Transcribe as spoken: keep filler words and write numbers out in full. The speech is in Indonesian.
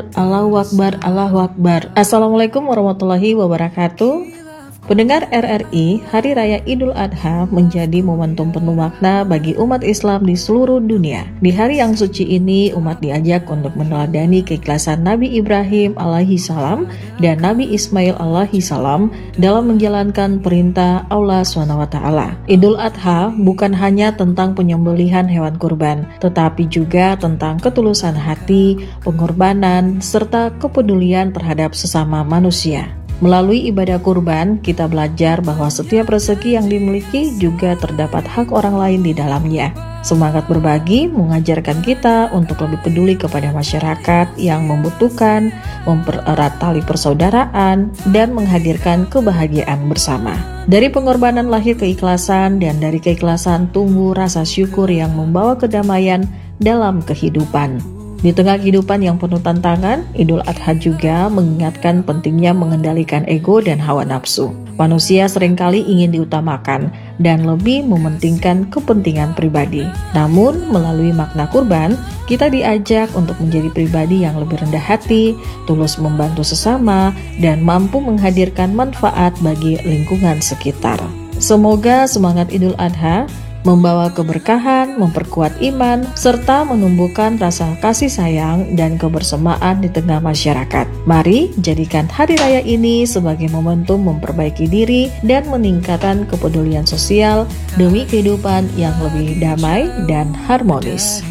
Allahu Akbar, Allahu Akbar. Assalamualaikum warahmatullahi wabarakatuh. Pendengar R R I, Hari Raya Idul Adha menjadi momentum penuh makna bagi umat Islam di seluruh dunia. Di hari yang suci ini, umat diajak untuk meneladani keikhlasan Nabi Ibrahim alaihi salam dan Nabi Ismail alaihi salam dalam menjalankan perintah Allah subhanahu wa taala. Idul Adha bukan hanya tentang penyembelihan hewan kurban, tetapi juga tentang ketulusan hati, pengorbanan, serta kepedulian terhadap sesama manusia. Melalui ibadah kurban, kita belajar bahwa setiap rezeki yang dimiliki juga terdapat hak orang lain di dalamnya. Semangat berbagi mengajarkan kita untuk lebih peduli kepada masyarakat yang membutuhkan, mempererat tali persaudaraan, dan menghadirkan kebahagiaan bersama. Dari pengorbanan lahir keikhlasan, dan dari keikhlasan tumbuh rasa syukur yang membawa kedamaian dalam kehidupan. Di tengah kehidupan yang penuh tantangan, Idul Adha juga mengingatkan pentingnya mengendalikan ego dan hawa nafsu. Manusia seringkali ingin diutamakan dan lebih mementingkan kepentingan pribadi. Namun, melalui makna kurban, kita diajak untuk menjadi pribadi yang lebih rendah hati, tulus membantu sesama, dan mampu menghadirkan manfaat bagi lingkungan sekitar. Semoga semangat Idul Adha membawa keberkahan, memperkuat iman, serta menumbuhkan rasa kasih sayang dan kebersamaan di tengah masyarakat. Mari jadikan hari raya ini sebagai momentum memperbaiki diri dan meningkatkan kepedulian sosial demi kehidupan yang lebih damai dan harmonis.